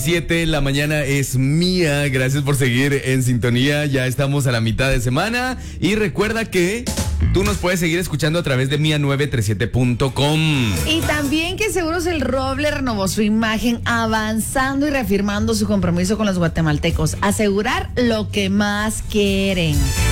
7, la mañana es mía. Gracias por seguir en sintonía. Ya estamos a la mitad de semana. Y recuerda que tú nos puedes seguir escuchando a través de mia937.com. Y también que Seguros El Roble renovó su imagen, avanzando y reafirmando su compromiso con los guatemaltecos. Asegurar lo que más quieren.